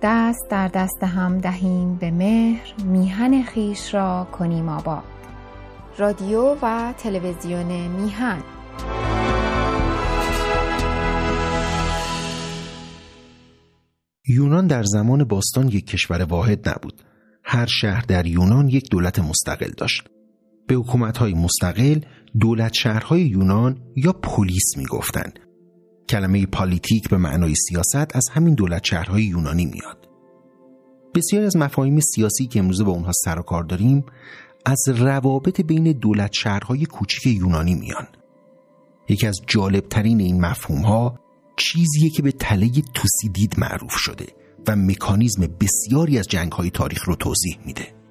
دست در دست هم دهیم به مهر، میهن خویش را کنیم آباد. رادیو و تلویزیون میهن. یونان در زمان باستان یک کشور واحد نبود. هر شهر در یونان یک دولت مستقل داشت. به حکومت‌های مستقل دولت شهرهای یونان یا پلیس می‌گفتند. کلمه پالیتیک به معنای سیاست از همین دولت شهرهای یونانی میاد. بسیاری از مفاهیم سیاسی که امروز با اونها سر و کار داریم از روابط بین دولت شهرهای کوچک یونانی میان. یکی از جالبترین این مفهوم‌ها چیزیه که به تله توسیدید معروف شده و مکانیزم بسیاری از جنگ‌های تاریخ رو توضیح میده.